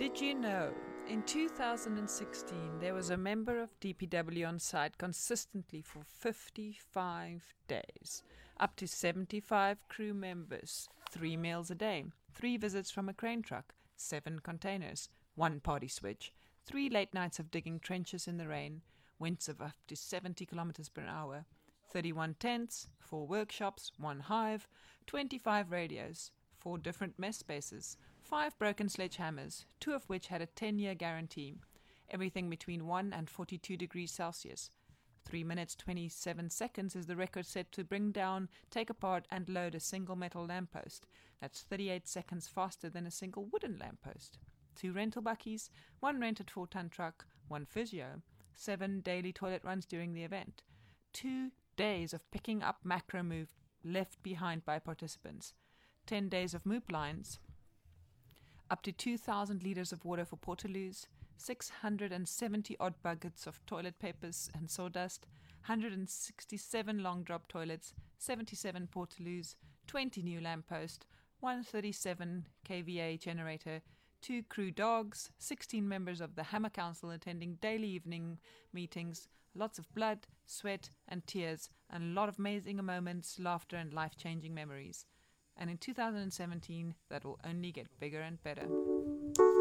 Did you know, in 2016, there was a member of DPW on site consistently for 55 days, up to 75 crew members, 3 meals a day, 3 visits from a crane truck, 7 containers, 1 party switch, 3 late nights of digging trenches in the rain, winds of up to 70 kilometers per hour, 31 tents, 4 workshops, 1 hive, 25 radios, 4 different mess spaces, 5 broken sledgehammers, 2 of which had a 10-year guarantee, everything between 1 and 42 degrees Celsius. 3 minutes 27 seconds is the record set to bring down, take apart and load a single metal lamppost. That's 38 seconds faster than a single wooden lamppost. 2 rental buckies, 1 rented 4-ton truck, 1 physio, 7 daily toilet runs during the event, 2 days of picking up macro move left behind by participants, 10 days of moop lines, up to 2,000 litres of water for portaloos, 670 odd buckets of toilet papers and sawdust, 167 long drop toilets, 77 portaloos, 20 new lampposts, 137 kVA generator, 2 crew dogs, 16 members of the Hammer Council attending daily evening meetings, lots of blood, sweat and tears, and a lot of amazing moments, laughter and life-changing memories. And in 2017, that will only get bigger and better.